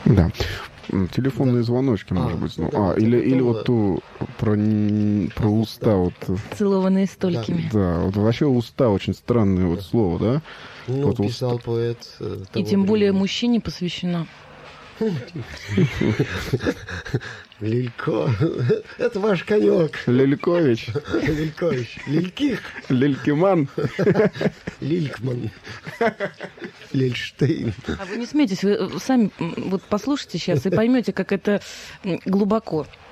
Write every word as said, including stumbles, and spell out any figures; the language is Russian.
Да. Телефонные да. звоночки, а, может быть. Ну, да, а, или, или вот ту про, про уста. Вот. Целованные столькими. Да, да, вот вообще уста очень странное вот слово, да? Ну, вот писал уста. поэт. И тем времени. Более мужчине посвящено. Лилько. Это ваш конек. Лилькович. Лилькович. Лильких. Лилькиман. Лилькман. Лильштейн. А вы не смейтесь, вы сами вот послушайте сейчас и поймете, как это глубоко.